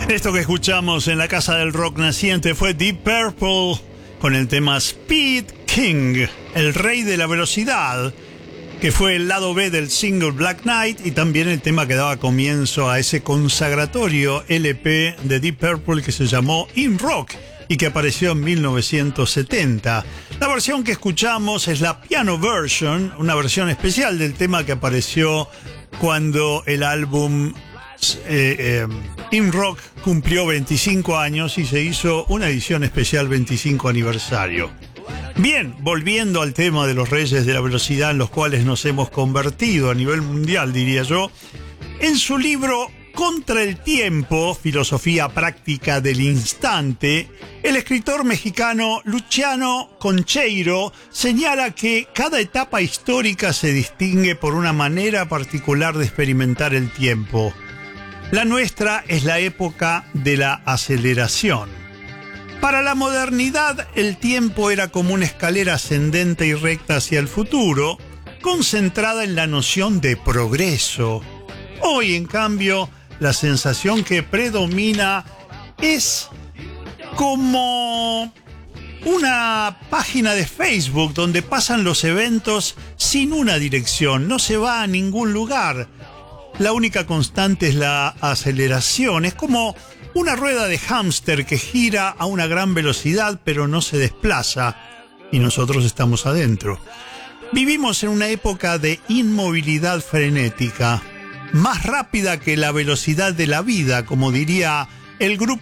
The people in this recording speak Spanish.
Esto que escuchamos en la casa del rock naciente fue Deep Purple con el tema Speed King, el rey de la velocidad, que fue el lado B del single Black Knight y también el tema que daba comienzo a ese consagratorio LP de Deep Purple que se llamó In Rock y que apareció en 1970. La versión que escuchamos es la piano version, una versión especial del tema que apareció cuando el álbum In Rock cumplió 25 años y se hizo una edición especial 25 aniversario. Bien, volviendo al tema de los reyes de la velocidad en los cuales nos hemos convertido a nivel mundial, diría yo, en su libro Contra el Tiempo, Filosofía Práctica del Instante, el escritor mexicano Luciano Concheiro señala que cada etapa histórica se distingue por una manera particular de experimentar el tiempo. La nuestra es la época de la aceleración. Para la modernidad, el tiempo era como una escalera ascendente y recta hacia el futuro, concentrada en la noción de progreso. Hoy, en cambio, la sensación que predomina es como una página de Facebook donde pasan los eventos sin una dirección, no se va a ningún lugar. La única constante es la aceleración. Es como una rueda de hámster que gira a una gran velocidad pero no se desplaza y nosotros estamos adentro. Vivimos en una época de inmovilidad frenética, más rápida que la velocidad de la vida, como diría el grupo